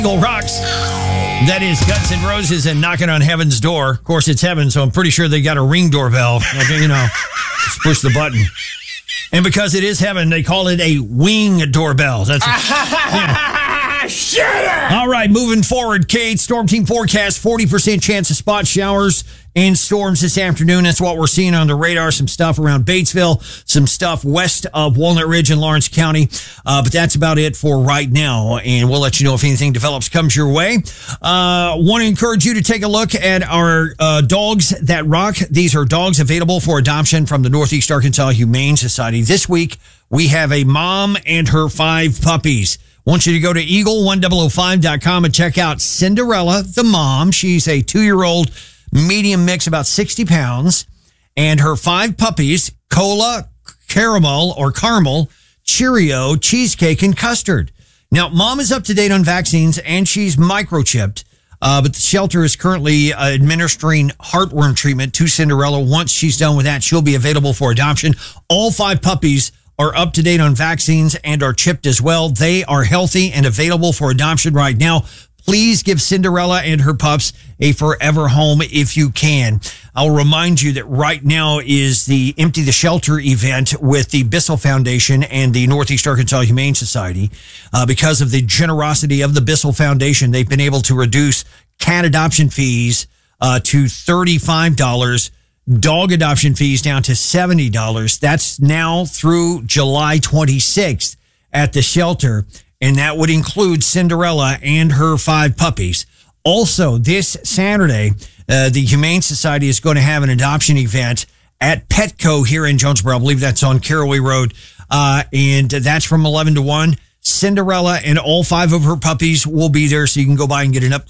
Eagle Rocks. That is Guns N' Roses and Knocking on Heaven's Door. Of course, it's heaven, so I'm pretty sure they got a Ring doorbell. Okay, just push the button. And because it is heaven, they call it a wing doorbell. That's Shut up! All right, moving forward, Kate. Storm Team forecast, 40% chance of spot showers and storms this afternoon. That's what we're seeing on the radar. Some stuff around Batesville, some stuff west of Walnut Ridge in Lawrence County. But that's about it for right now. And we'll let you know if anything develops, comes your way. Want to encourage you to take a look at our Dogs That Rock. These are dogs available for adoption from the Northeast Arkansas Humane Society. This week, we have a mom and her 5 puppies. Want you to go to eagle1005.com and check out Cinderella, the mom. She's a 2-year-old medium mix, about 60 pounds. And her 5 puppies, Cola, Caramel, Cheerio, Cheesecake, and Custard. Now, mom is up to date on vaccines, and she's microchipped. But the shelter is currently administering heartworm treatment to Cinderella. Once she's done with that, she'll be available for adoption. All 5 puppies are up to date on vaccines and are chipped as well. They are healthy and available for adoption right now. Please give Cinderella and her pups a forever home if you can. I'll remind you that right now is the Empty the Shelter event with the Bissell Foundation and the Northeast Arkansas Humane Society. Because of the generosity of the Bissell Foundation, they've been able to reduce cat adoption fees to $35, dog adoption fees down to $70. That's now through July 26th at the shelter. And that would include Cinderella and her 5 puppies. Also, this Saturday, the Humane Society is going to have an adoption event at Petco here in Jonesboro. I believe that's on Caraway Road. And that's from 11 to 1. Cinderella and all 5 of her puppies will be there, so you can go by and get an update.